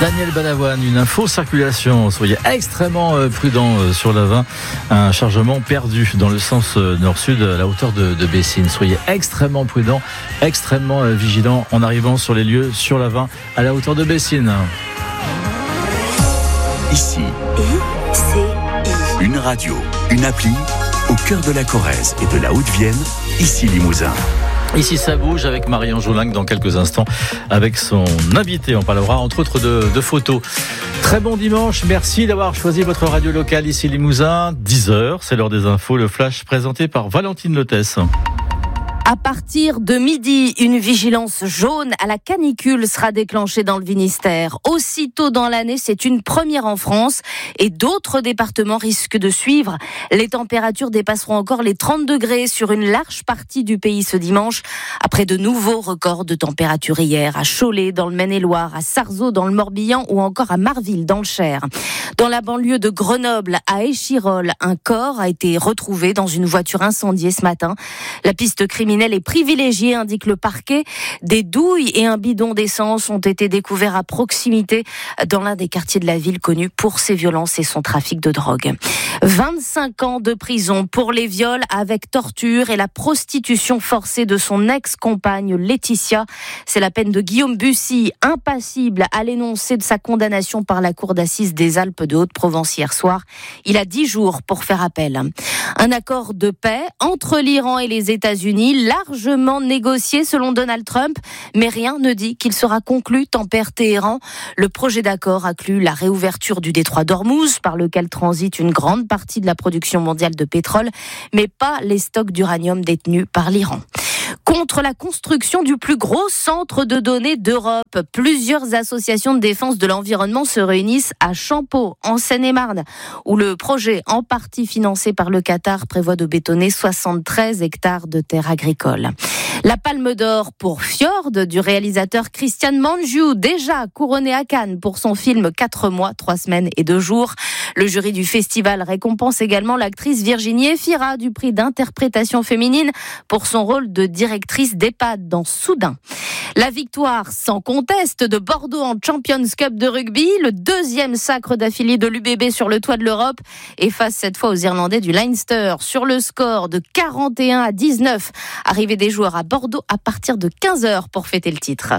Daniel Balavoine, une info circulation. Soyez extrêmement prudents sur l'A20. Un chargement perdu dans le sens nord-sud à la hauteur de Bessines. Soyez extrêmement prudents, extrêmement vigilants en arrivant sur les lieux sur l'A20 à la hauteur de Bessines. Ici, une radio, une appli au cœur de la Corrèze et de la Haute-Vienne. Ici Limousin. Ici ça bouge avec Marion Joulingue dans quelques instants avec son invité. On parlera entre autres de photos. Très bon dimanche, merci d'avoir choisi votre radio locale ici Limousin. 10h, c'est l'heure des infos, le flash présenté par Valentine Lotès. À partir de midi, une vigilance jaune à la canicule sera déclenchée dans le Finistère. Aussitôt dans l'année, c'est une première en France et d'autres départements risquent de suivre. Les températures dépasseront encore les 30 degrés sur une large partie du pays ce dimanche, après de nouveaux records de température hier à Cholet dans le Maine-et-Loire, à Sarzeau dans le Morbihan ou encore à Marville dans le Cher. Dans la banlieue de Grenoble, à Échirolles, un corps a été retrouvé dans une voiture incendiée ce matin. La piste criminelle est privilégiée, indique le parquet. Des douilles et un bidon d'essence ont été découverts à proximité dans l'un des quartiers de la ville connu pour ses violences et son trafic de drogue. 25 ans de prison pour les viols avec torture et la prostitution forcée de son ex-compagne Laetitia. C'est la peine de Guillaume Bussy, impassible à l'énoncé de sa condamnation par la cour d'assises des Alpes de Haute-Provence hier soir. Il a 10 jours pour faire appel. Un accord de paix entre l'Iran et les États-Unis, largement négocié selon Donald Trump, mais rien ne dit qu'il sera conclu, tempère Téhéran. Le projet d'accord inclut la réouverture du détroit d'Ormuz, par lequel transite une grande partie de la production mondiale de pétrole, mais pas les stocks d'uranium détenus par l'Iran. Contre la construction du plus gros centre de données d'Europe, plusieurs associations de défense de l'environnement se réunissent à Champeaux, en Seine-et-Marne, où le projet, en partie financé par le Qatar, prévoit de bétonner 73 hectares de terres agricoles. La Palme d'Or pour Fjord du réalisateur Christian Mangiu, déjà couronné à Cannes pour son film 4 mois, 3 semaines et 2 jours. Le jury du festival récompense également l'actrice Virginie Efira du prix d'interprétation féminine pour son rôle de directrice d'EHPAD dans Soudain. La victoire sans conteste de Bordeaux en Champions Cup de rugby, le 2e sacre d'affilée de l'UBB sur le toit de l'Europe, et face cette fois aux Irlandais du Leinster sur le score de 41-19. Arrivée des joueurs à Bordeaux à partir de 15h pour fêter le titre.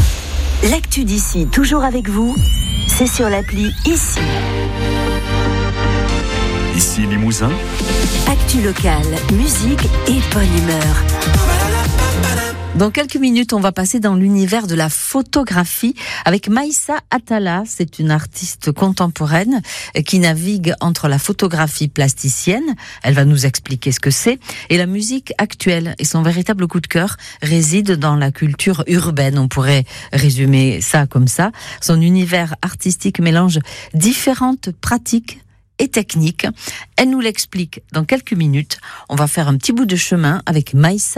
L'actu d'ici, toujours avec vous, c'est sur l'appli Ici. Ici Limousin. Actu locale, musique et bonne humeur. Dans quelques minutes, on va passer dans l'univers de la photographie avec Maïssa Atala. C'est une artiste contemporaine qui navigue entre la photographie plasticienne, elle va nous expliquer ce que c'est, et la musique actuelle. Et son véritable coup de cœur réside dans la culture urbaine. On pourrait résumer ça comme ça. Son univers artistique mélange différentes pratiques et techniques. Elle nous l'explique dans quelques minutes. On va faire un petit bout de chemin avec Maïssa